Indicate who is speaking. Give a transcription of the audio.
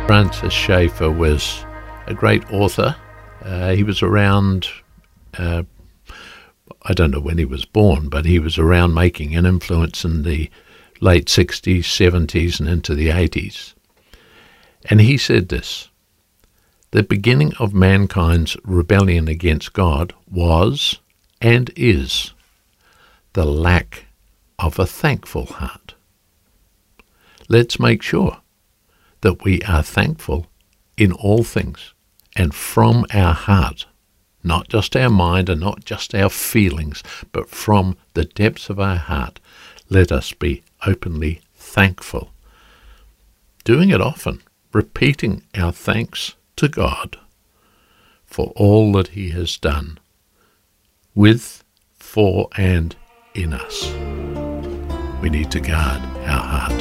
Speaker 1: Francis Schaeffer was a great author. He was around, I don't know when he was born, but he was around making an influence in the late 60s, 70s, and into the 80s. And he said this: the beginning of mankind's rebellion against God was and is the lack of a thankful heart. Let's make sure that we are thankful in all things and from our heart, not just our mind and not just our feelings, but from the depths of our heart. Let us be openly thankful. Doing it often, repeating our thanks to God for all that he has done with, for, and in us. We need to guard our heart.